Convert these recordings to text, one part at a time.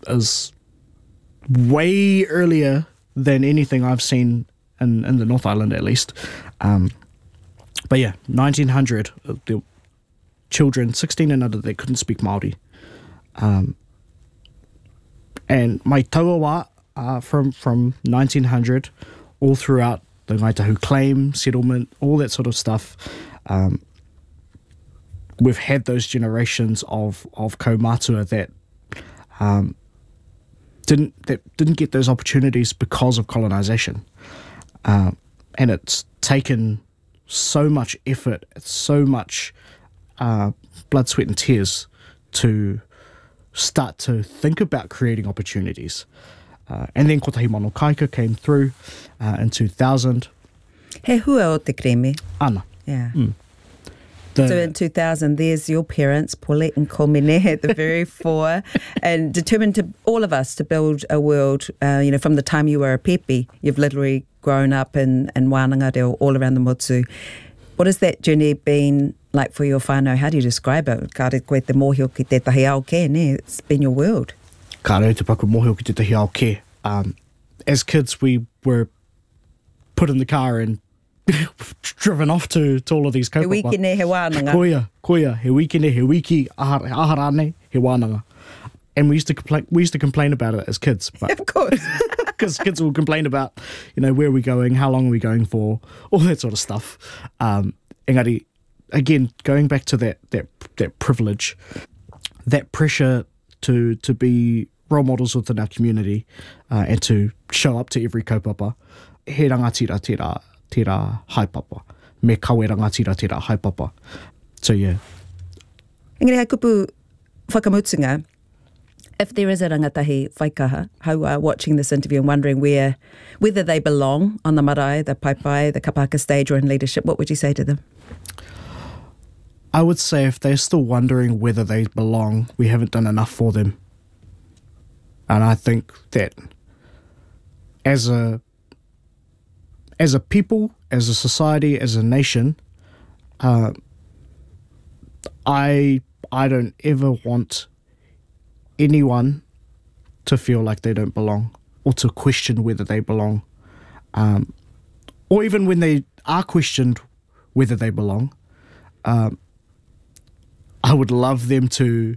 is way earlier than anything I've seen in the North Island, at least. But yeah, 1900, the children 16 and under, they couldn't speak Māori. And mai taua wā from 1900 all throughout the Ngaitahu claim, settlement, all that sort of stuff. We've had those generations of kaumātua that didn't get those opportunities because of colonisation. And it's taken so much effort, so much blood, sweat and tears to start to think about creating opportunities. And then Kotahi Mono Kaika came through in 2000. He hua o te kreme. Ana. Yeah. So in 2000, there's your parents, Paulette and Komene, at the very fore, and determined to all of us to build a world. From the time you were a pepe, you've literally grown up in wānanga reo all around the motu. What has that journey been like for your whānau? How do you describe it? Ka re koe te mōhio ki tētahi ao ke, ne? It's been your world. Ka re te paku mōhio ki tētahi ao ke. As kids, we were put in the car and driven off to all of these kaupapa. He wikine he wānanga. Koia, he wikine, he wiki, aharane, he wānanga. And we used to complain about it as kids. But of course. Because kids will complain about, where are we going, how long are we going for, all that sort of stuff. Engari, again, going back to that privilege, that pressure to be role models within our community and to show up to every kaupapa, he rangatira tērā haipapa, me kawe rangatira tērā haipapa. So yeah. Engari, hei kupu whakamutunga, if there is a rangatahi whaikaha who are watching this interview and wondering whether they belong on the marae, the paipai, the kapaka stage or in leadership, what would you say to them? I would say if they're still wondering whether they belong, we haven't done enough for them. And I think that as a people, as a society, as a nation, I don't ever want anyone to feel like they don't belong or to question whether they belong. Or even when they are questioned whether they belong, I would love them to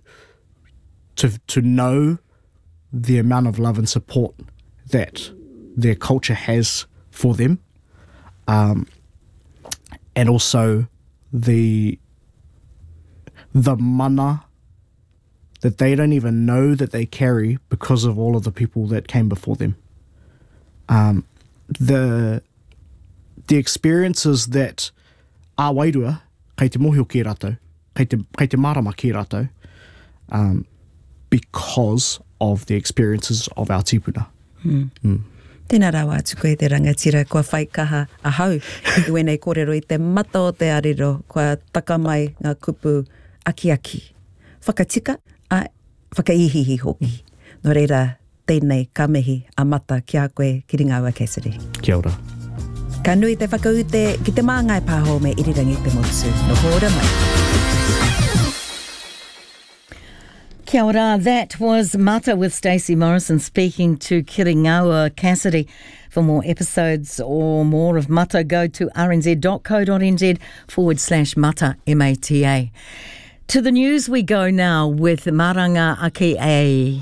know the amount of love and support that their culture has for them. And also the mana that they don't even know that they carry because of all of the people that came before them. The experiences that a wairua, kei te mōhio ki rātou, kei te marama ki rātou, because of the experiences of our tipuna. Tēnā rawa atu koe te rangatira, kua whaikaha a hau, i wenei kōrero i te mata o te ariro, kua taka mai ngā kupu aki-aki. Whakatika, a whakaihihi hoki. No reira, tēnei ka mihi a mata ki a koe ki Ringaua Cassidy. Kia ora. Ka nui te whakaute ki te māngai pāho me irirangi te motu. No hōra mai. Kia ora, that was Mata with Stacey Morrison speaking to Kiringaua Cassidy. For more episodes or more of Mata, go to rnz.co.nz/Mata, MATA. To the news we go now with Maranga Ake.